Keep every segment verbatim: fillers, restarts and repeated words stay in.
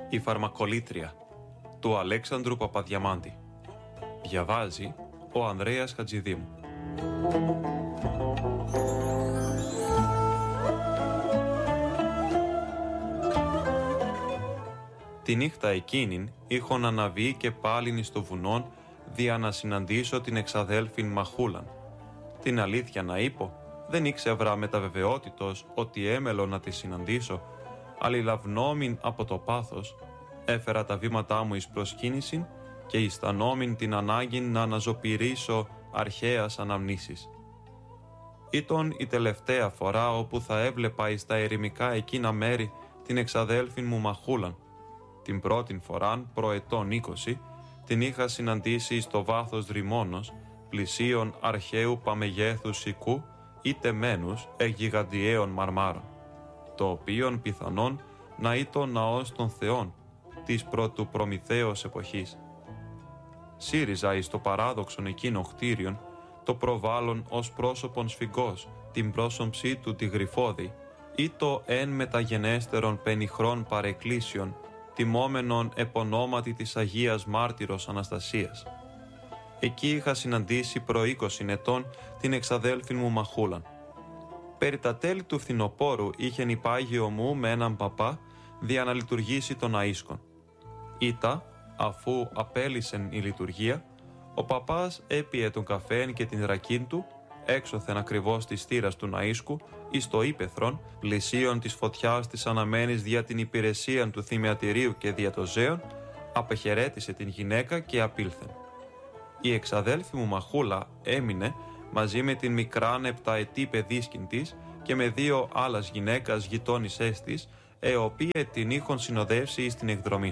Η Φαρμακολήτρια του Αλέξανδρου Παπαδιαμάντη. Διαβάζει ο Ανδρέας Χατζηδήμου. Τη νύχτα εκείνην είχον αναβεί και πάλιν εις το βουνόν δια να συναντήσω την εξαδέλφην Μαχούλαν. Την αλήθεια να είπω, δεν ήξευρα με τα βεβαιότητος ότι έμελω να τη συναντήσω, αλληλαυνόμην από το πάθος, έφερα τα βήματά μου εις προσκύνησιν και αισθανόμην την ανάγκη να αναζωπηρήσω αρχαίας αναμνήσεις. Ήταν η τελευταία φορά όπου θα έβλεπα εις τα ερημικά εκείνα μέρη την εξαδέλφην μου Μαχούλαν. Την πρώτην φοράν, προετών είκοσι, την είχα συναντήσει στο βάθος δρυμώνος, πλησίων αρχαίου παμεγέθους οικού ή τεμένους εκ γιγαντιαίων μαρμάρων, το οποίον πιθανόν να ήταν ναός των θεών της πρωτου Προμηθέως εποχής. Σύριζα εις το παράδοξον εκείνο κτίριον, το προβάλλον ως πρόσωπον σφυγγός, την πρόσωψή του τη γρυφώδη, ή το εν μεταγενέστερον πενιχρών παρεκκλήσεων, τιμόμενον επωνόματι της Αγίας Μάρτυρος Αναστασίας. Εκεί είχα συναντήσει προ είκοσιν ετών την εξαδέλφην μου Μαχούλαν. Περί τα τέλη του φθινοπόρου είχεν υπάγειο μου με έναν παπά δια να λειτουργήσει τον αίσκον. Ήτα, αφού απέλυσεν η λειτουργία, ο παπάς έπιε τον καφέν και την ρακίν του, έξωθεν ακριβώς της θύρας του ναΐσκου, εις το ύπαιθρον, πλησίον της φωτιάς της αναμένης δια την υπηρεσία του θυμιατηρίου και δια το ζέον, απεχαιρέτησε την γυναίκα και απήλθεν. Η εξαδέλφη μου Μαχούλα έμεινε μαζί με την μικράν επταετή παιδίσκην της και με δύο άλλας γυναίκας γειτόνισσές της, ε οποίε την είχον συνοδεύσει εις την εκδρομή.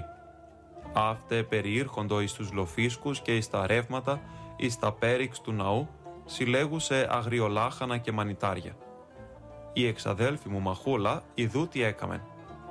Αύτε περιήρχοντο εις τους λοφίσκους και εις τα ρεύματα, εις τα πέριξ του ναού, συλλέγουσε αγριολάχανα και μανιτάρια. Η εξαδέλφη μου Μαχούλα ιδού τι έκαμεν.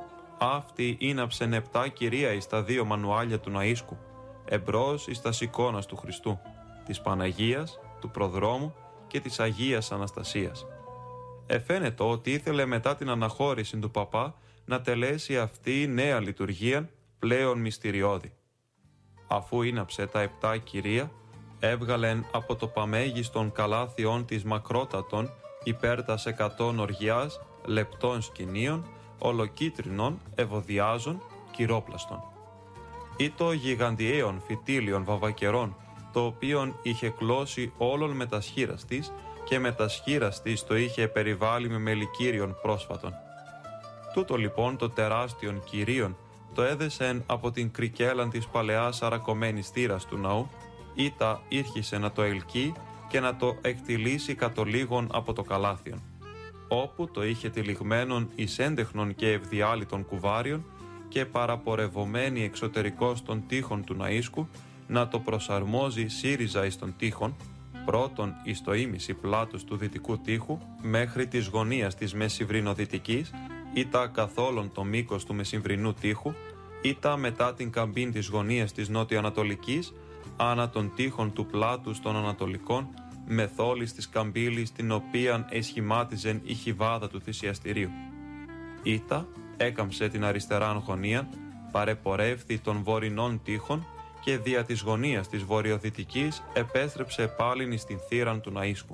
Αυτή ίναψεν επτά κυρία εις τα δύο μανουάλια του ναΐσκου, εμπρός εις τα εικόνας του Χριστού, της Παναγίας, του Προδρόμου και της Αγίας Αναστασίας. Εφαίνεται ότι ήθελε μετά την αναχώρηση του παπά να τελέσει αυτή νέα λειτουργία πλέον μυστηριώδη. Αφού ίναψε τα επτά κυρία, έβγαλεν από το παμέγιστον καλάθιον της μακρότατον υπέρ τας εκατόν οργιάς λεπτών σκηνίων, ολοκίτρινων, ευωδιάζων, κυρόπλαστων. Ή το γιγαντιαίων φυτίλιων βαβακερών, το οποίον είχε κλώσει όλων με τα σχήρας της και με τα σχήρας της το είχε περιβάλει με μελικύριον πρόσφατον. Τούτο λοιπόν το τεράστιον κυρίων το έδεσεν από την κρικέλαν της παλαιάς αρακωμένης θύρας του ναού, ήτα ήρχισε να το ελκύει και να το εκτιλήσει κατολίγων από το καλάθιον, όπου το είχε τυλιγμένον εις έντεχνον και ευδιάλυτον κουβάριον και παραπορευωμένη εξωτερικώς των τείχων του ναΐσκου να το προσαρμόζει σύριζα εις των τείχων, πρώτον εις το ήμιση πλάτους του δυτικού τείχου μέχρι της γωνίας της μεσημβρινοδυτικής, ήτα καθόλον το μήκος του μεσημβρινού τείχου, ήτα μετά την καμπίν της γωνίας της νότιο-ανατολικής, άνα των τείχων του πλάτους των ανατολικών, μεθόλης της καμπύλης την οποίαν εσχημάτιζεν η χιβάδα του θυσιαστηρίου. Ήτα έκαμψε την αριστεράν γωνία, παρεπορεύθη των βορεινών τείχων και δια της γωνίας της βορειοδυτικής επέστρεψε πάλιν εις την θύραν του ναΐσκου.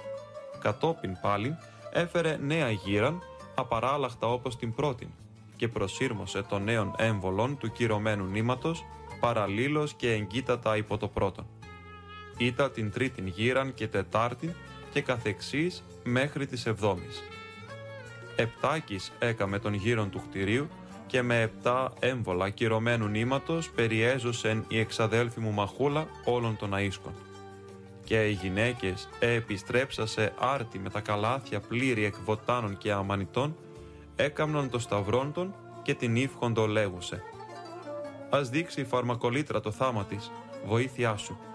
Κατόπιν πάλιν έφερε νέα γύραν, απαράλλαχτα όπως την πρώτην, και προσύρμωσε των νέων έμβολων του κυρωμένου νήματος, παραλλήλως και εγκύτατα υπό το πρώτον. Ήτα την τρίτην γύραν και τετάρτην και καθεξής μέχρι της εβδόμης. Επτάκης έκαμε τον γύρον του κτηρίου και με επτά έμβολα κυρωμένου νήματος περιέζωσεν η εξαδέλφη μου Μαχούλα όλων των ναΐσκων. Και οι γυναίκες επιστρέψασε άρτη με τα καλάθια πλήρη εκ βοτάνων και αμανιτών, έκαμνον το σταυρόν των και την ύφχοντο λέγουσε. Ας δείξει η Φαρμακολήτρα το θάμα της, βοήθειά σου.